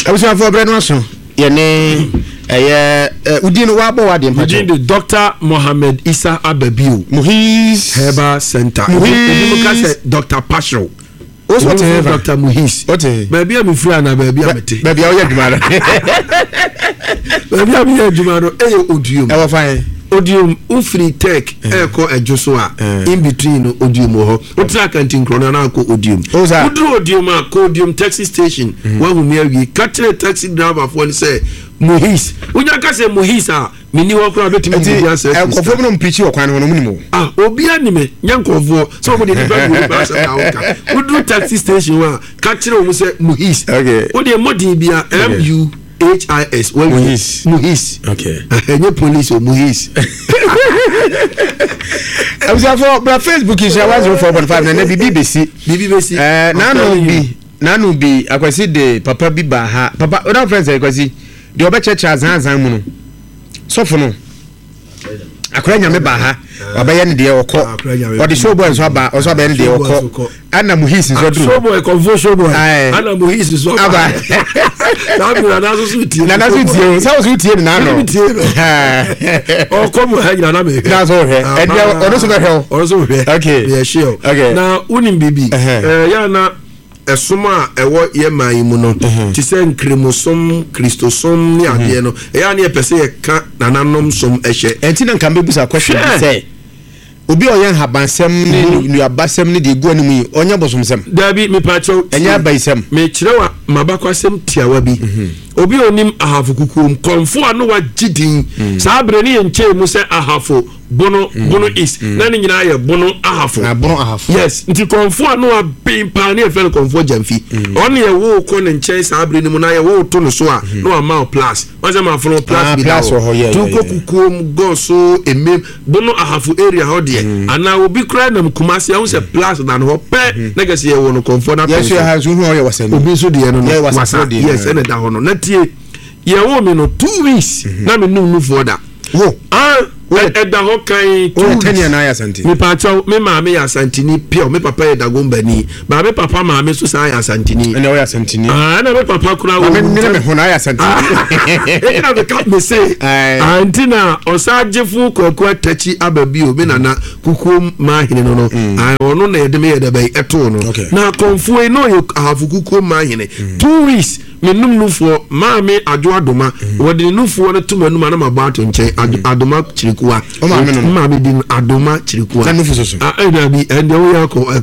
Abusa for bread no so. Yene Udin Wabo Wadi Udin Dr. Mohammed Isa Ababio Muhis Herbal Center Dr. Pashro what Dr. Muhis baby I'm free and baby I'm baby I'm Jumaro baby I'm Jumaro Odium I fine Odium Ufri Tech Eko Ejosoa in between Odium ho Utra canteen krona na ko Odium Udru Odium a Odium taxi station where we near catch a taxi driver for say Muhis unya ka say Muhis a mini wo kra betimi bi answer nkofo no mprichi okwan no munimo obi anime nyankofo so mo de ni ba ba say ka woka Udru taxi station wa catch o mu say Muhis okay wo de modin bia MUHIS Muhis okay enye police o Muhis Abusa for bra Facebook is 104.5 na BBC nanu bi akwasi de papa bi ba ha papa oda friends akwasi de obechecha azan mu no sofo no akora nyame ba ha obaye ne de okọ odi show boy so ba oso ba ne de okọ ana Muhis so dru show boy convo boy ana Muhis so aba na bi na so suti sa so suti na no o komo ha nyina na me na so he e de odo so he okay yeah sure okay na unim bibi ya na esuma ewo ye man mu no ti se nkremosom kristosom ni ade no ya na pese ye ka nananom som ehye enti na kan bebusa question say obi oyen habansem ni nuabasem ni de gu anim yi onya bosomsem dabi me pacho enya baisem me kirewa mabakwasem tiawa bi obi onim ahafo kukum konfo anu wa gidin sa bre ni enche mu se ahafo bono is na ni nyina ye bono ahafo yes nti konfo anu wa pimpa ni efe konfo jamfi on ye wo ko ne nche sa bre ni mu na ye wo to no so a no amount plus what's am for plus bi dawo tu ko kukum go so emem bono ahafo area ho de ana obi kra na Kumasi a wo se plus than ho pe na gese ye wo no konfo na yes you have who ho ye wasani obi so de no wasa yes ene da ho no na tie ye wo me no 2 weeks na me nu for da wo eda ho kan Tanya na ya santi me pacho me maame ya santini pio me papa ya dagombani ba me papa maame so sa ya santini ene o ya santini na me papa kura wo me me ho na ya santini ina the cat me say antina osajefu kwaku atachi ababi obi na kukum ma hene no ono na yede me yede bai eto no na konfu e no ahafu kukum ma hene 2 weeks me numnufo maame adwo adoma wode nufo no tumanuma na mabato nche adoma chirikuwa maame din adoma chirikuwa na nufu soso ena bi ende wo yakọ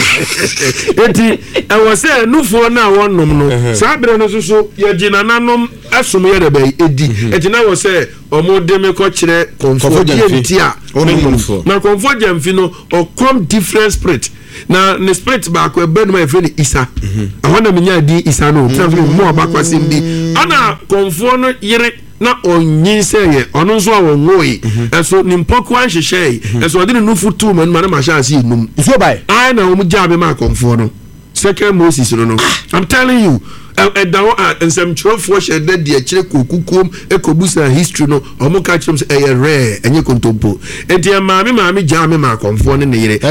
eti e wo se nufo na wonnom no sabre no soso ye gina nanom asom ye de bai edi eti na wo se omo de me ko kire konfo yentia na konfo jamfi no o come different spirit na ne spirit ba ko ebe no my friend Isa ahona menya di Isa no transfer mo ba kwa simbi ana konfo no yire na onyin seye ono nso a wonwoyi eso nimpoko anhyehyei eso ode ne nufu tu man na ma sha ase num so bai ai na omu jabe ma konfo no second Moses no I'm telling you edawo ensem churofo shede de akire kokukom ekobusa history no omo ka chirem se rare enye kontompo enti maame jame ma konfo ne yire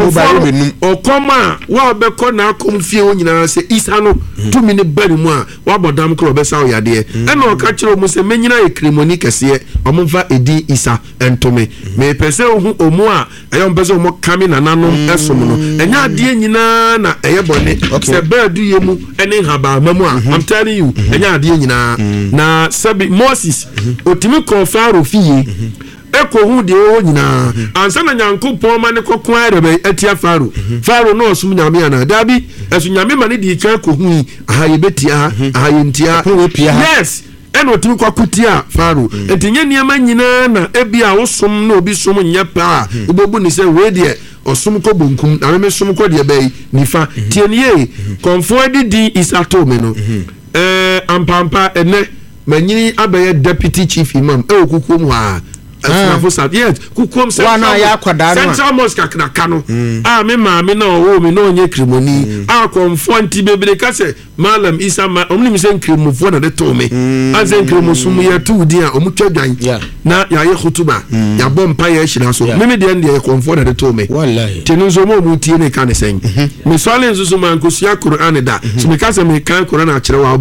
okoma wa obekọ na akom fie onyina se Isa no tumi ne bari mu a wa bodam kro obesa oyade ena o ka chiro mu se menyina ekremoni kese omo fa edi Isa entome me pese ohu omu a eyo pese omo kame na nanom esom no enya ade nyina na eye bone se badu yemu ene haba I'm telling you enya ade nyina na sabi Moses otimi ko Faro fie eko hu de o nyina ansa na Nyankopon ma ne kokon arebe atia Faro no osum nyame ana dabi esu nyame ma ne di twa ko hu aha ye betia aha ye ntia yes eno otimi kwakutia Faro entinye niam nyina na ebia wosom na obi som nya pa obobu ni se we de osum ko bonkum na me som ko de bai nifa tienie konfo di Isa to me no ampampa ene manyini abaye deputy chief imam okukum ha yes kukum se wana ya kwada no Central Mosque akaka no me maame na owo me no onye kremoni konfo nti bebere ka se Malam Isa omni mi se kremofo na de to me azen kremosum ya tu di a omutwadwan na ya ye khutuba ya bompa ya hira so me de ndi konfo na de to me wallahi tenunzo mo mutie ne ka ne sen me swale nzuzu man kosia Quran da so me ka se me kan Quran a kire wa obeda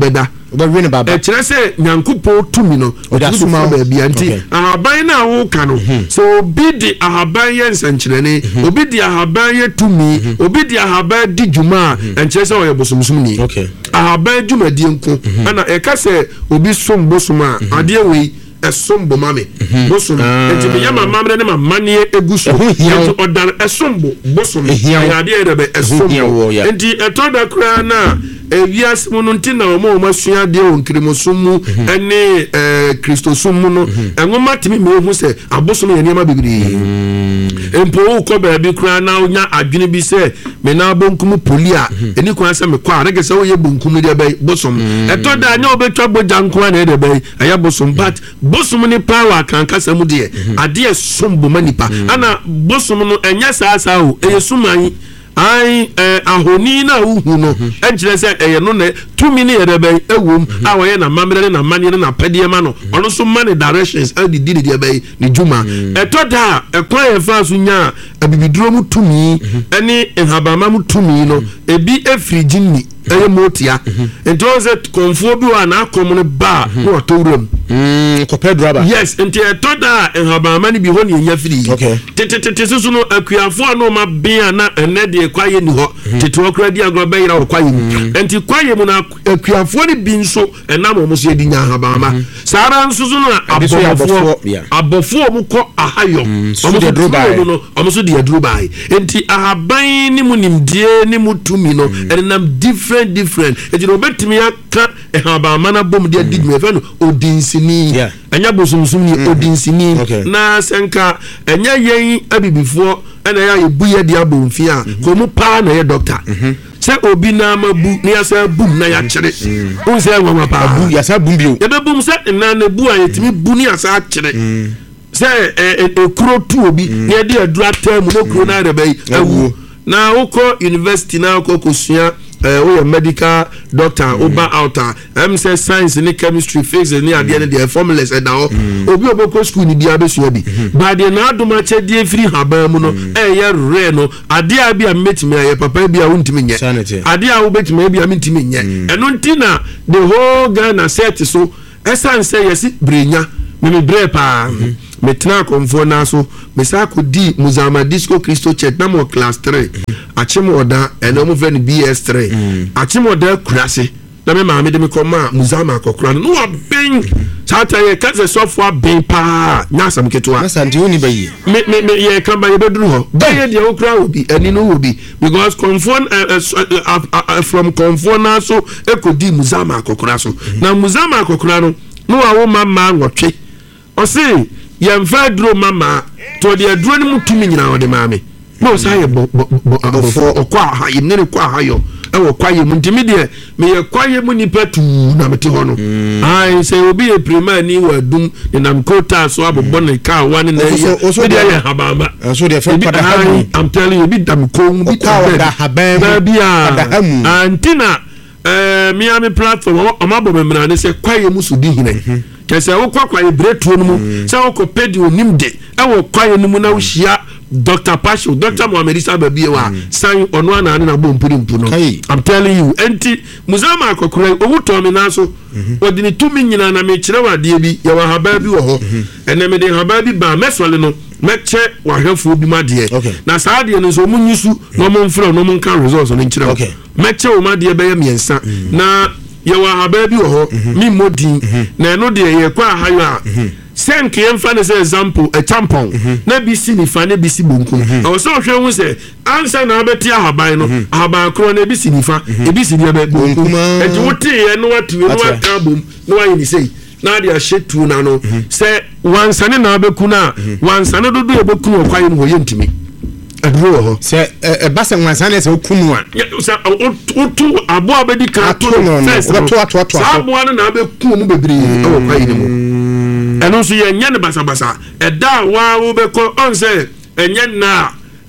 obɛwe ne baba ɛkyerɛ sɛ nyankopɔn tumi no ɔtumi baabi anti ahaban na wo ka no so obi di ahaban yɛ nsɛnkyerɛne obi di ahaban yɛ tumi obi di ahaban di dwuma a ɛnkyerɛ sɛ ɔyɛ bosomsomni ahaban dwumadie nko ana ɛka sɛ obi som bosom a adeɛ wei ɛsom bo mame bosom nti meyɛ ma mamrɛ ne ma maneɛ egu so nti ɔdan ɛsom bo bosom adeɛ yɛ dɛ ɛsom bo nti ɛtɔ da koraa na ewiase mu no nti na ɔmo asua adeɛ wɔ nkirimusom mu ɛne kristosom mu no ɛnwoma timi ma ehu sɛ abosom yɛ nneɛma bebree mpo wokɔ baabi koraa na wonya adwene bi sɛ me na bonkum poli a ɛni kwan sɛ mekɔ a rege sɛ woyɛ bonkum no deɛ bɛyɛ bosom ɛtɔ da nyɛ wobɛtwa bogya nko a na ɛdeɛ bɛyɛ ɛyɛ bosom but bosom ne power kankasa mu deɛ adeɛ som boma nipa ana bosom no ɛnyɛ saa o ɛyɛ suman ahoni na uhu no enkyerɛ sɛ ɛyɛ no na tumi ne yɛrɛ bɛyi ɛwom a wɔyɛ na mamrɛ ne na maneɛ ne na pɛdeɛ ma no ɔno nso ma ne directions ɛde di ne deɛ bɛyi ne dwuma ɛtɔ da ɛkwan yɛ fa so nya abibiduro mu tumi ɛne nhabama mu tumi no ebi efiri gyinni ɛyɛ motia nti wɔn sɛ kɔnfuo bi wɔ a n'akɔm no ba na wɔtɔ wura mu kɔpɛ draba yes nti ɛtɔ da nhabama no bi hɔ ne yɛnya firi tete soso no akuafoɔ a na ɔma bɛn a na ɛnɛ deɛ kwaye ni hɔ tete hɔ kora di agorɔ bɛyera wɔ kwaye mu nti kwaye mu na akuafoɔ no bi nso ɛnam wɔn so yɛdi nya nhabama saa ara nso so na abɔfoɔ mu kɔ ahayɔ wɔn so de aduro baa nti ahaban ne mu nimdie ne mu tumi no ɛnam different eti no betimi aka ehabama na bom de digme fe no odinsini anya bosomsomni odinsini na senka enya yen abibifo ena ya yebuye de abomfi a ko mu pa na ye doctor se obi na mabu ne asa bum na ya kire o se nwa pa abu ya sa bum bio ye be bum se na na bu a yetimi bu ni asa kire se ekuro tu obi ne de adura tam no kuro na de bai awu na wokɔ university na wokɔ kosua woyɛ medical doctor oba outer say science ne chemistry physics ne adeɛ ne deɛ formulas ɛda hɔ obi obɔkɔ school ni bia bɛsua bi baade na adoma kyɛdeɛ firi haban mu no ɛyɛ rare no adeɛ bi a metimi ayɛ papa bi a wontimi nyɛ adeɛ a wobɛtimi bi a mentimi nyɛ ɛno nti na the whole Ghana set so ɛsan sɛ yɛsi brenya me bre pa metena konfo na so mesa ko di Muzama Disco Christo Church na mo class 3 achimoda eno mo fɛ no BS3 achimoda kurase na me maame de me kɔma Muzama akɔkora no wa ben sata ye kase sofo ben pa nyasam ketwa asante oni bayi me ye kan ba ye beduru ho baye de okura obi ani no obi because konfo from konfo na so ekodi Muzama akɔkora so na Muzama akɔkora no wa wo mama nwotwe ɔse yɛmfa duro mama to de aduro ne mutumi nyina ɔde maame na ɔsa yɛ bɔfo ɔkɔ aha yɛne ne kɔ aha yɔ ɛwɔ kwaye mu ntimi deɛ meyɛ kwaye mu nipa tu na mete hɔ no ai sɛ obi yɛ prima ni wɔ adum ne nam kota so abobɔ ne ka wa ne na yɛ deɛ habama so deɛ fɛ pada hamu I'm telling you bi dam ko bi pada habama bi a antina Miami platform omabo memra ne se kwaye mu so di hine kese wo kwaye bretuo no mu se wo ko pedi onimde e wo kwaye no mu na wo hia Dr. Pasho Dr. Mohamed Isa babie wa san ono ana na bo mpuri mpu no I'm telling you enti Muzama akokora owu to me na so odi ni tumi nyina na me kire wade bi ya wa haba bi wo ho ene me de haba bi ba mesole no meche wahwefo bi made na saade no so munyusu no mo mfra no mo nka results no nkire meche o made be ya miensa na ya wa haba bi wo ho mi modin na eno de ye kwa hayo a senke yemfa ne say example a tampon na bi si ni fa na bi si bonkum o so hwe hu say ansa na abeti ahaban no ahaban kro na bi si ni fa e bi si ni ba bonkum e ti wote ye no watu no aka bom no wa ni say na dia shetu na no say wansane na abeku na wansane dodo e beku o kwaye no ye ntimi aduro ho say e basa wansane say okunu a say otu abo abedi ka to first to abo na abeku mu bebre e wo kwaye ni mu eno so ye nya ne basabasa eda wa wo be ko on say enye na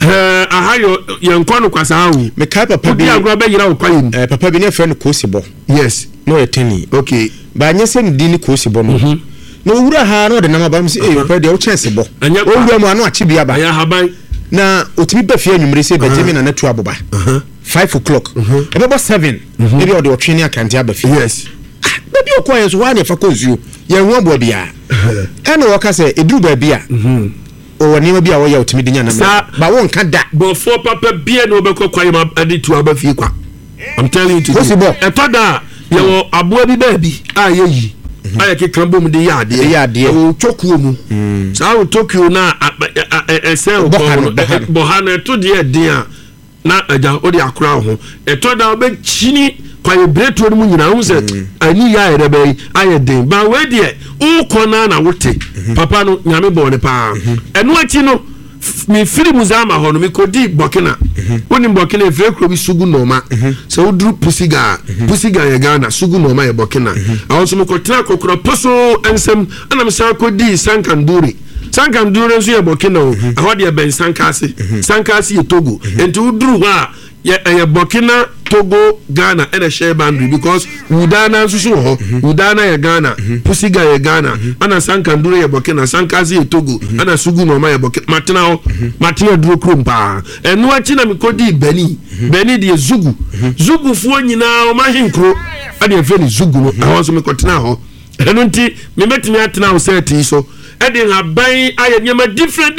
ahayo ye nkwa no kwasa awu me kai papa bi agro be yira wo kwayim papa bi ne friend Kosibo yes no eteni okay ba nya se ndi ni Kosibo no no wura ha no de na ba mse papa de wo chance bo o wura mu anu achi bia ba ya haban na otimi ba fie anwumre se Benjamin na natu aboba 5 o'clock e be 7 e bi o de otwe ni akante aba fie yes baby okoye so wa na fa konsuo ye ho abo bia ene wo ka sɛ eduru ba bia o woni ma bia wo ya otimi dinya na ba wo nka da bo fo papa bia na obekɔ kwaye ma ade tu aba fie kwa I'm telling you today etada ye wo aboa bi ba bi ayeyi aye ke kan bom de ya ade o tokuo mu sa o tokuo na ese o bohana to de dia na aja o de akra ho etada obechini kwaye breto no mu nyina ho se ani ya erebe aye den ba we de o kona na wote papa no nyame bo ne pa eno achi no mi firi muzama ho no mi kodi Burkina woni Burkina efre kro bi sugu noma so udru pusiga ye Ghana sugu noma ye Burkina awon mo kotra kokro poso ensem ana mi sa kodi sankanduri nso ye Burkina o ahode ye ben sankasi ye Togo enti udru ha ye Burkina Togo Ghana ene share boundary because udana nso ho udana ye Ghana pusiga ye Ghana ana sankandure ye Burkina sankasi ye Togo ana sugu no ma ye Burkina matina duro krompa eno achi na mikodi Beni de zugu fuo nyina o ma hinkro ade e feli zugu no awon so mikotena ho eno nti me metimi atena ho seti so ede haban aye nyama different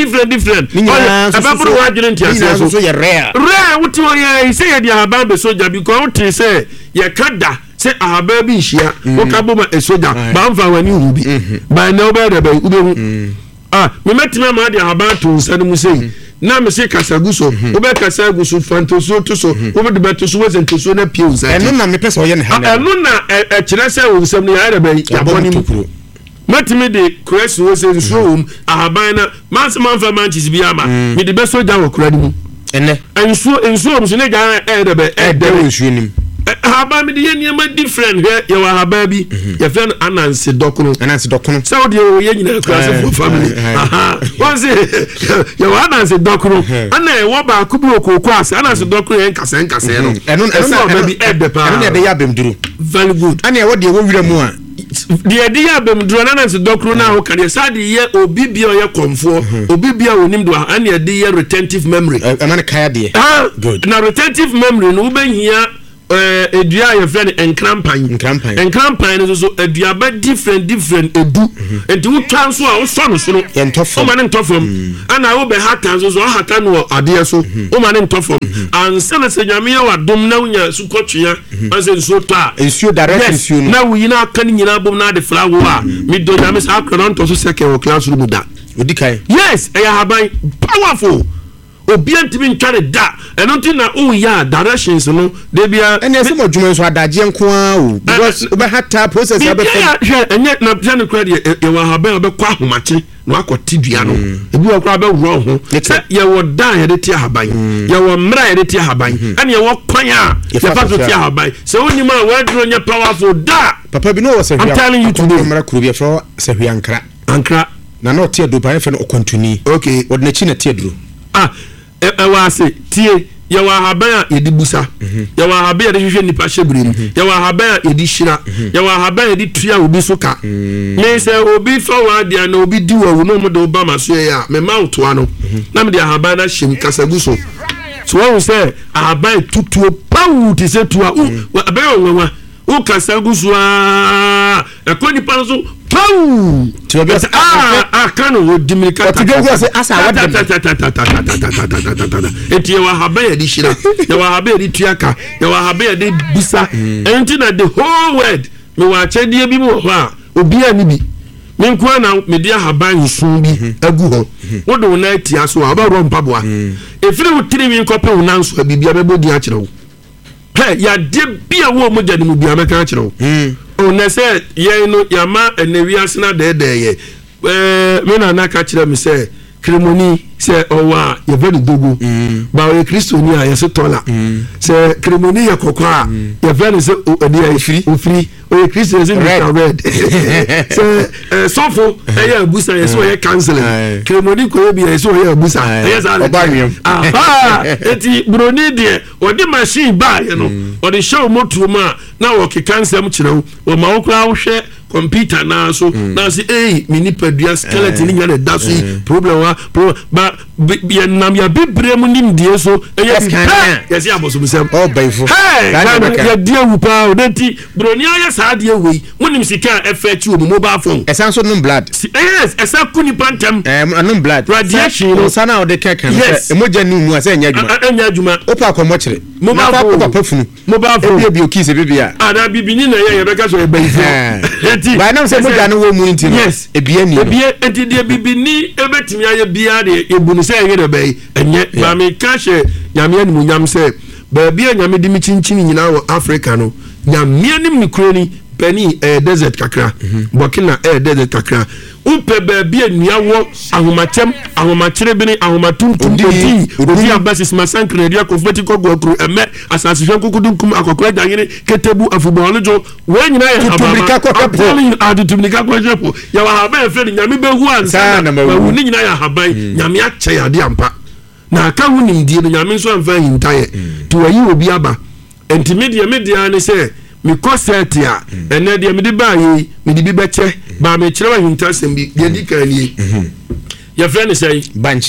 ababuru wadwene ntia so ye rare wuti o ye say ye dia haban be soja because wuti say ye kada say ahaba bi hia o ka boma e soja ba mfa wani rubi ba na obere ba ubehu me metime ma dia haban to nsa mu sei na me se kasaguso obe kasaguso fantoso to so obe de beto so wezen to so na pie nsa eno na me pese o ye ne ha eno na e kire say o nsam ne ya ba yaboni mu matime de kresi wo se nsuo ahaban na manfa manchis bi ama me de be soja wo kura ni mu ene nsuo mso ne ga de nsuo nim ahaban me de ye niam different he ye wa ahaban bi ye fe ananse dokunu so de ye nyina krasi for family once ye wa ananse dokunu ana e wo ba ku bi okoko ase ananse dokunu ye nkase no eno baby pa eno de ya bemduru very good ana e wo de wo wira mu a de ya bemduru na nanse dokunu na ho kan ye sade ye obibia ye komfo obibia onim do ana de ye retentive memory ana kaya de good na retentive memory no ubenhia edua ye friend enkrampan so edua ba different edu enti wo twan so a wo so no so no o ma ne ntofom ana wo be hatan so o hatan no ade so o ma ne ntofom ansa na senyame ya wadom na unya su kotwea anse so ta ensuo direct ensuo na wo yina aka ni nyina bom na de flawo a mi do nyame sa akron to so second wo classroom da odikai yes eya haban powerful obiantimi ntware da eno nti na o ya directions no de bia ene se modwuma so adaje nko a o because obe hata process ya be enye na plan credit e wa haban obekwa ahomache no akoti dua no ebi wa kra be wro ho ye wo da ye de tia haban ye wo mra ye de tia haban ene ye wo kwan a ye fa so tia haban se oni ma wa dro nye powerful da papa bi no wo se I'm telling you today mra kuro bi fro se hwi ankra na no tia do pa fe no okontuni okay wodna chi na tia duro wa se tie ye wa haban a ye di busa ye wa haban ye de hwehwe nipa hyebrem ye wa haban a ye di hira ye wa haban ye di tua obi so ka me se obi fa wa dia na obi di wa no mo de obama so ye a me mouth wa no na me de haban na hyem kasagu so wo say haban tutuo pawu ti se tua aban wanwa o kasagu so a ekoni pa so pau kanu wo dimika etie wa habe di shira ya wa habe di tuaka ya wa habe di busa enti na the whole world me wa chedie bi mo ha obi ani bi me nko na me dia haban nsun bi agu ho wo do na atia so aba ro mpaboa efiri wo tiri mi nkope wo nanso abibia bebodi a kire wo he ya de bia wo mo jani mu bia meka kire wo o na se ye no yama enewiase na de ye me na na ka kire mi se kremoni se owa ye very dogo ba o Kristo ni a ye se tola se kremoni ye kokwa ye very se ofiri o Kristo is in red se sofo ye abusa ye so ye canceling kremoni ko ye ye so ye abusa ye sa eti broni de o de machine ba ye no o de show moto ma na o ke cancel kire o ma o kra wo hwe computer na so na say mini padua skeleton ni na da so problem wa ba nam ya bebre mu nim die so yes ya boso musem baifo ya die wu pa odenti broni aya saa die wei munim sika efe wo mobile phone esan so num blood yes esa kuni pantem num blood radiation no sana o de keka emoja ni mu asa enya adwuma opa akomo kire mobile phone papa funu mobile phone bi okise bibia ana bibini na ye beka so e baifo ba na se moja no wo mu nti no ebie ni enti de bibini ebetimi aye bia de ebunu se ye de bay enye ba me ka hye nyame animu nyam se ba bia nyame di mi chinchin nyina wo Africa no nyame anim ni kroni beni desert kakra Burkina desert kakra upe ba bia nuawo ahomachere bini ahomatuntum odi abasis masankre dia kofeti kogokru eme asasihwe kokudunkum akokra janyere ketebu afubolojo we nyina ya tumnika kwajepo ya wa haba efe nyame behu ansa na wu ni nyina ya haban nyame ache ya de ampa na aka hu nimdie no nyame so amfa hintaye to wayi obi aba media ne se mi koseti a ene de me de ba yi me de bi beche ba me kire wa hintasem bi de di kan ni ya friend say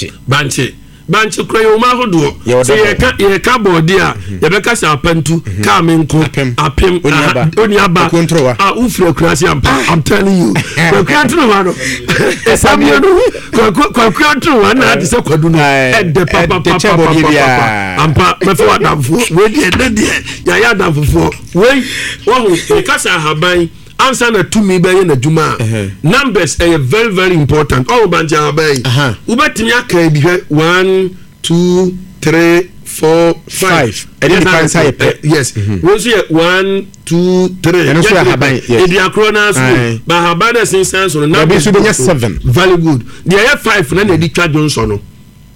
banchi kura yo ma hodo se ye ka body a ye be ka sa apantu ka me nko apem oni aba ufre kura se ampa I'm telling you ko kwantro wa no esabio no ko kwantro wa na ade se kwadu no ede papa ampa me fo adamfo we de ya adamfo we wo ka sa haban answer na to me by na juma numbers are very very important all banja bay ubetimi aka bi 1 2 3 4 5 yes we say 1 2 3 and so haban yes the acronas ba haban since so numbers so be 7 very good there are 5 na na di twa Johnson no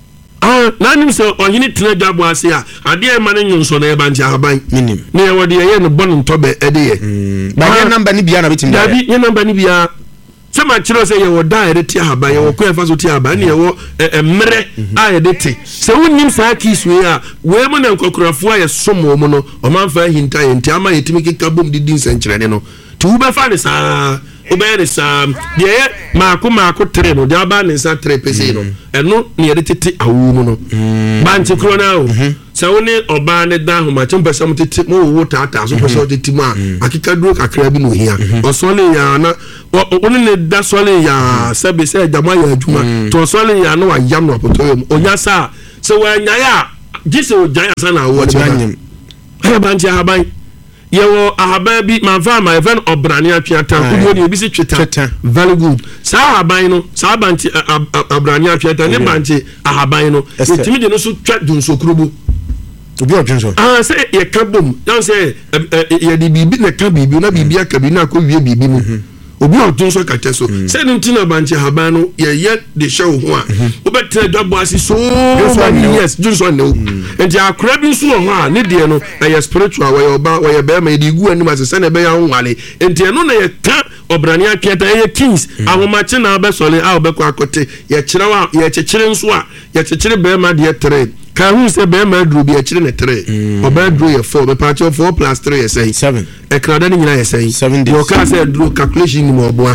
na nim se ohini tena dwabo ase a ade e ma ne nyonso na e ba ntia haban minim ne e wode ye no bon ntobe ede ye ba ye number ni bia na betim da bi ye number ni bia se ma kiro se ye woda ede tia haban ye wo ko e fa so tia haban ne ye wo emre a ede ti se wonnim sa kiswe a we mo na nkokrafo a ye somo mo no o man fa hinta ye ntia ma yetimi kika bom didin senkyere ne no tu be fa ne sa obere sam de maako tre no de aba ne sa tre pese no eno ne yede tete awu mu no banche kro na o se woni oba ne da ho ma chempe sam tete mo wo tata so pese o tete mu a akika duro kakra bi no hia osole ya na woni ne da sole ya sebe se jama ya adwuma to sole ya no wa yam no apotoyom onya sa se wa nya ya gise o jan sa na wo chanyem banche haban yewo ahaba bi manfa ma even obrani atwata kudo ne bi se tweta very good sa ahaban no sa banti abrani atwata ne banti ahaban no etimi de no so twa dunso kurubu obi odwonso se ye kabom yan se ye di bibi na ka bibi na bibi aka bi na ko wie bibi mu obi odwonso kate so se no ntina banti ahaban no ye de show ho a obetre dwabo asi so yes junso no enti akra bi so ho a ne de no na ye spiritual we oba we be ma di gu anim asese na be ya nwale enti eno na ye ka obrani aketa ye kings ahomache na be sole a obekọ akote ye kire wa ye kekere nso a ye kekere be ma de 3 ka hu se be ma duru bi ye kire ne 3 oba duru ye 4 be pa 4 plus 3 ye say 7 ekrada ni nyina ye say 7 days yo ka se duru calculation ni mo oboa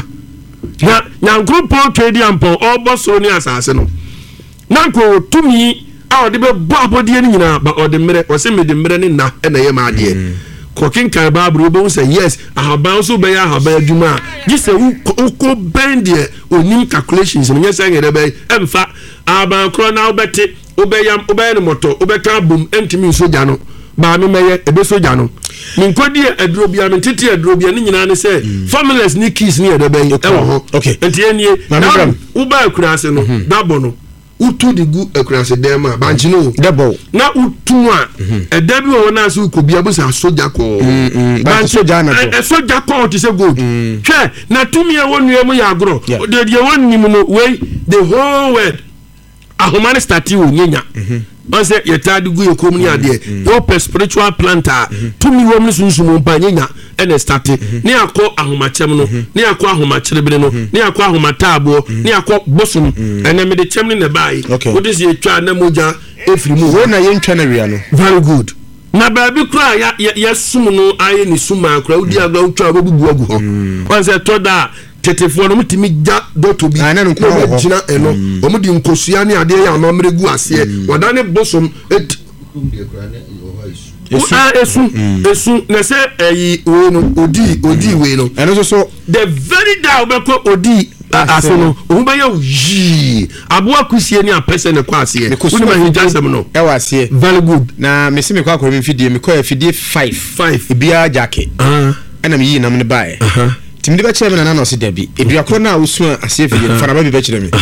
na group on trade ampo obo so ni asase no na ko tumi a ode be bo abodie ni nyina ba ode mere o se me de mere ni na e na ye ma ade kokin kan Bible bo say yes ahaban so be ya ahaban adwuma gise ko bend ye onim calculations no nyesa ngere be emfa ahaban kro na obete obeyam obeyne moto obeka bom entimi soja no ba me meye ebe soja no min kodi aduro bia min titi aduro bia ni nyina ne say formulas ni keys ni ede be okay enti enie na uba akurase no dabo no utu digu akurase dem a banchi no dabo na utu a edabi wo na so ukobia bo sa soja ko banchi soja na to soja ko ti say good hwe na tumi e wonu emu ya agro de wonni mu no we the whole world ahomane start wo nyenya on say yetadi gu yekom ni ade your spiritual planter tumi wo mu sunsumu pa nyenya ene start ni akọ ahomachem no ni akọ ahomachirebere no ni akọ ahomatabo ni akọ bosum ene me de chem ni ne bai what is ye twa na moja efiri mu we na ye ntwa na ria no very good na baabi kura ya sum no aye ni suma kura udi aga utwa bobubu agu ho on say to da tetefoɔ no mutimi gya dɔtɔ bi na gyina ɛno ɔmo di nkosua ne adeɛ yɛ amammerɛ gu aseɛ wadane bosom esu na sɛ ɛyi wei no odi wei no ɛno so the very day wobɛkɔ odi ase no ohun bɛyɛ yii aboa kusie ne apɛsɛ ne kɔ aseɛ wonim ahegya asɛm no ɛwɔ aseɛ very good na mesi mekɔ akɔrɔ me mfidie mekɔ afidie 5 ebiaa gyake ɛna meyii nam ne baɛ timi de bɛkyerɛ me nana na ɔse dabi edua korɔ no a wosu aseɛ fidie no fanaba bi bɛkyerɛ me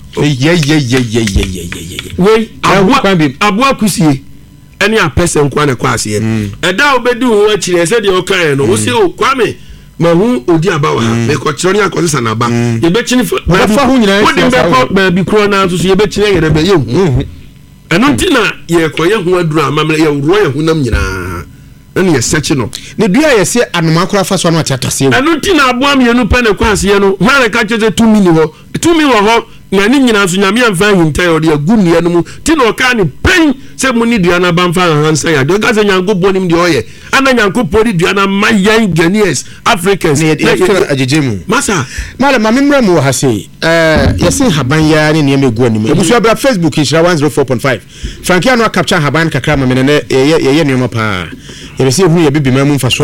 wei aboa kusie ɛne apɛsɛ nkwa ne kɔ aseɛ ɛda wobɛdi wo ho akyirɛ sɛdeɛ wokaeɛ no wo se o kwame mahu odi abawa ha mekɔkyerɛ ne akɔse sanaba yɛbɛkyini wode mbɛkɔ baabi korɔ no nso so yɛbɛkyini yɛrɛ bɛyɛ hu ɛno nti na yɛkɔyɛ ho aduru amammerɛ yɛworɔ yɛ ho nam nyinaa ɛne yɛsɛkye no ne dua a yɛsɛ anoma kora fa so ano ate atɔseɛ ɛno nti na aboa mmienu pɛ ne kɔ aseɛ no hɔ ne ka kyerɛ sɛ tumi ni hɔ tumi wɔ hɔ na ne nyinaa so nyame amfa ahinta yɛ ɔde agu nnua no mu nti na ɔka ne pɛn sɛ mu ne dua no aba mfa ahansa yɛ adeɛ ɔka sɛ nyankopɔn nim deɛ ɔyɛ ana nyankopɔn ne dua no ma yɛn Ghanaians Africans agyegye mu masa madam ma memmerɛ mu wɔ ha sei yɛse haban yɛa ne nneɛma ɛgu anim ɛbusua bra Facebook nhyira 104.5 frankia no acapture haban kakra ma mene nɛ yɛyɛ nneɛma paa yɛbɛ sɛ ɛhunu yɛbibima mu mfasoɔ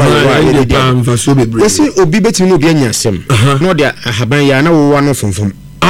yɛsɛ obi bɛtumi ne obi anya asɛm na ɔde haban yɛa na wowa no fomfom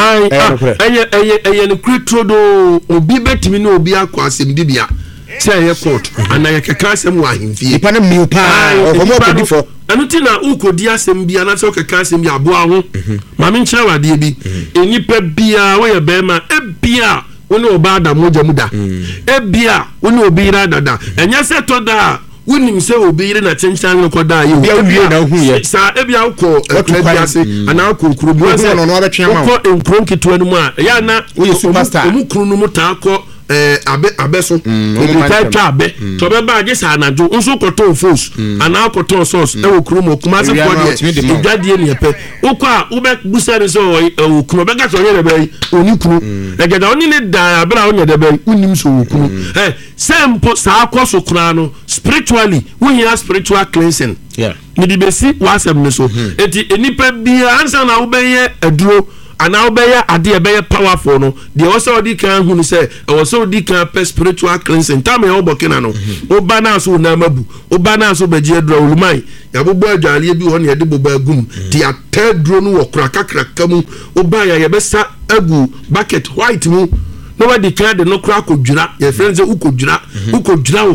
ɛyɛ ne kretro do obi bɛtumi ne obi akɔ asɛmdibea sɛ ɛyɛ court ana yɛkɛka asɛm wɔ ahemfie nipa no mmiw paa ɔkɔmɔ ɔkɔdifɔ ɛno ti na wokɔdi asɛm bi anasɛ wokɛka asɛm bi aboa ho ma menkyerɛ wo adeɛ bi ɛnipa biaa woyɛ bɛrima ebia wo ne ɔba ada mogya mu da ebia wo ne obi yera dada ɛnyɛ sɛ tɔ da a wonim sɛ obi yere na kyenkyɛn no kɔda yɛ wie na wohu yɛ saa ebia wokɔ ɛkura ase anaa wokɔ nkuro bi wokɔ nkuro nketewa no mu a ɛyɛ ana woyɛ superstar ɔmu kuro no mu taa kɔ abɛ so ɛdita twa abɛ tɔ bɛba agye sɛ anadwo nso kɔtɔn fos anaa kɔtɔn sɔs ɛwɔ kuro mu okuma ase fɔ deɛ edwadeɛ ne yɛpɛ wokɔ a wobɛbusa ne sɛ ɔwɔ kuro bɛka sɛ ɔyɛ dɛ bɛyi ɔni kuro ɛgɛda ɔne ne da abɛrɛ a ɔnyɛ dɛ bɛyi wonim sɛ ɔwɔ kuro sɛ mpo saa kɔ so koraa no spiritually wohia spiritual cleansing mede bɛsi w'asɛm ne so enti enipa biara ansa na wobɛyɛ aduro ana wobɛyɛ adeɛ bɛyɛ powerful no deɛ wɔ sɛ wodi kan hunu sɛ ɛwɔ sɛ wodi kan pɛ spiritual cleansing tam yɛ wobɔ kena no woba no a so wonam abu woba no a so bɛgye adura oluman yɛabobɔ adwareɛ bi hɔ ne yɛde boba agum nti yɛata aduro no wɔ kora kakraka mu woba yɛ yɛbɛsa agu bucket white mu na wadi kan de no kora akɔdwira yɛfrɛ no sɛ wokɔdwira